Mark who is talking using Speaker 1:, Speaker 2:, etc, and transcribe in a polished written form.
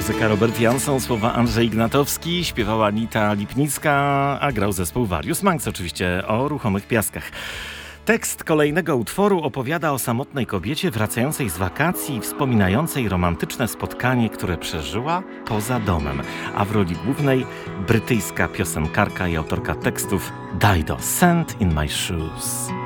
Speaker 1: Muzyka Robert Jansson, słowa Andrzej Ignatowski, śpiewała Anita Lipnicka, a grał zespół Various Monks, oczywiście o ruchomych piaskach. Tekst kolejnego utworu opowiada o samotnej kobiecie wracającej z wakacji i wspominającej romantyczne spotkanie, które przeżyła poza domem. A w roli głównej brytyjska piosenkarka i autorka tekstów Dido, Sand in My Shoes.